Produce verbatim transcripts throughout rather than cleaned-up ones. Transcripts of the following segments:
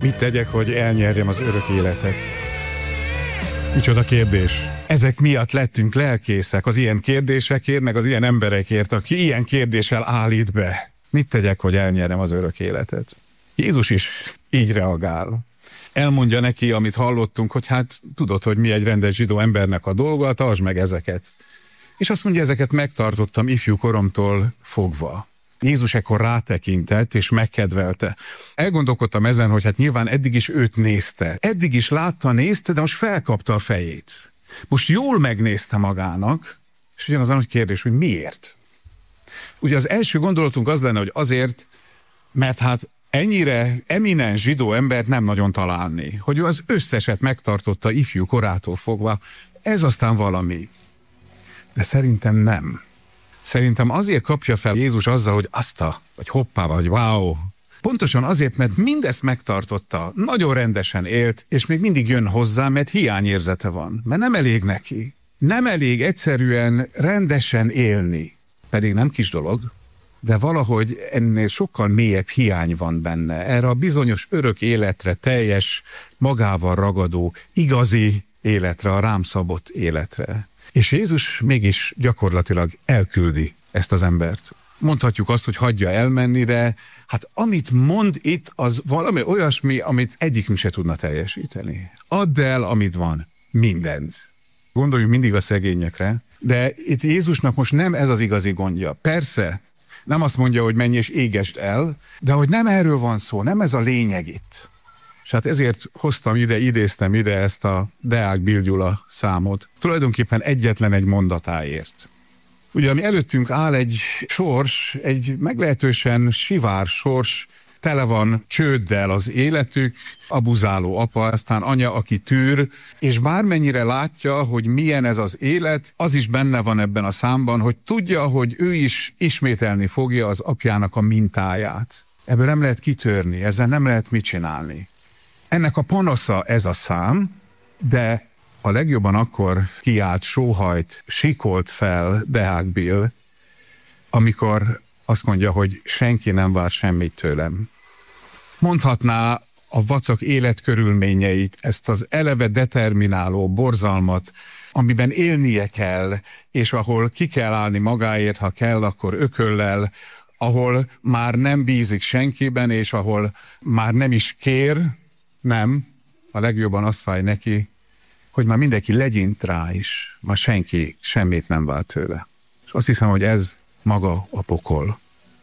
Mit tegyek, hogy elnyerjem az örök életet? Micsoda kérdés. Ezek miatt lettünk lelkészek, az ilyen kérdésekért, meg az ilyen emberekért, aki ilyen kérdéssel állít be. Mit tegyek, hogy elnyerjem az örök életet? Jézus is így reagál. Elmondja neki, amit hallottunk, hogy hát tudod, hogy mi egy rendes zsidó embernek a dolga, tartsd meg ezeket. És azt mondja, ezeket megtartottam ifjú koromtól fogva. Jézus ekkor rátekintett és megkedvelte. Elgondolkodtam ezen, hogy hát nyilván eddig is őt nézte. Eddig is látta, nézte, de most felkapta a fejét. Most jól megnézte magának, és ugyanaz a nagy kérdés, hogy miért? Ugye az első gondolatunk az lenne, hogy azért, mert hát ennyire eminens zsidó embert nem nagyon találni. Hogy ő az összeset megtartotta ifjú korától fogva, ez aztán valami. De szerintem nem. Szerintem azért kapja fel Jézus azzal, hogy azta, vagy hoppá, vagy wow. Pontosan azért, mert mindezt megtartotta, nagyon rendesen élt, és még mindig jön hozzá, mert hiányérzete van. Mert nem elég neki. Nem elég egyszerűen rendesen élni. Pedig nem kis dolog, de valahogy ennél sokkal mélyebb hiány van benne. Erre a bizonyos örök életre, teljes, magával ragadó, igazi életre, a rám szabott életre. És Jézus mégis gyakorlatilag elküldi ezt az embert. Mondhatjuk azt, hogy hagyja elmenni, de hát amit mond itt, az valami olyasmi, amit egyikünk se tudna teljesíteni. Add el, amit van, mindent. Gondoljunk mindig a szegényekre, de itt Jézusnak most nem ez az igazi gondja. Persze, nem azt mondja, hogy menj és égesd el, de hogy nem erről van szó, nem ez a lényeg itt. És hát ezért hoztam ide, idéztem ide ezt a Deák Bill Gyula számot. Tulajdonképpen egyetlen egy mondatáért. Ugye, ami előttünk áll egy sors, egy meglehetősen sivár sors, tele van csőddel az életük, abuzáló apa, aztán anya, aki tűr, és bármennyire látja, hogy milyen ez az élet, az is benne van ebben a számban, hogy tudja, hogy ő is ismételni fogja az apjának a mintáját. Ebből nem lehet kitörni, ezzel nem lehet mit csinálni. Ennek a panasza ez a szám, de a legjobban akkor kiált, sóhajt, sikolt fel Deák Bill, amikor azt mondja, hogy senki nem vár semmit tőlem. Mondhatná a vacak életkörülményeit, ezt az eleve determináló borzalmat, amiben élnie kell, és ahol ki kell állni magáért, ha kell, akkor ököllel, ahol már nem bízik senkiben, és ahol már nem is kér, nem, a legjobban azt fáj neki, hogy már mindenki legyint rá is, már senki semmit nem vár tőle. És azt hiszem, hogy ez maga a pokol.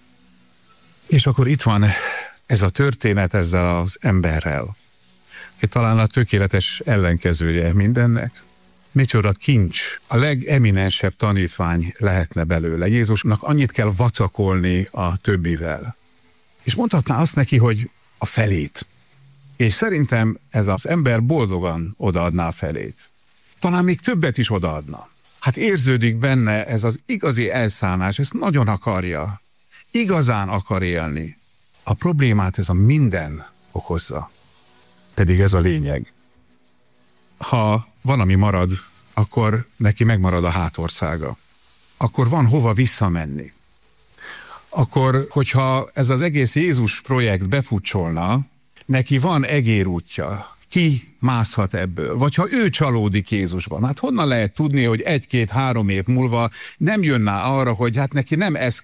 És akkor itt van ez a történet ezzel az emberrel. Hogy talán a tökéletes ellenkezője mindennek. Micsoda kincs, a legeminensebb tanítvány lehetne belőle. Jézusnak annyit kell vacakolni a többivel. És mondhatná azt neki, hogy a felét. És szerintem ez az ember boldogan odaadná a felét. Talán még többet is odaadna. Hát érződik benne ez az igazi elszánás, ezt nagyon akarja. Igazán akar élni. A problémát ez a minden okozza. Pedig ez a lényeg. Ha van, ami marad, akkor neki megmarad a hátországa. Akkor van hova visszamenni. Akkor, hogyha ez az egész Jézus projekt befutcsolna, neki van egérútja, ki mászhat ebből? Vagy ha ő csalódik Jézusban, hát honnan lehet tudni, hogy egy-két-három év múlva nem jönne arra, hogy hát neki nem ez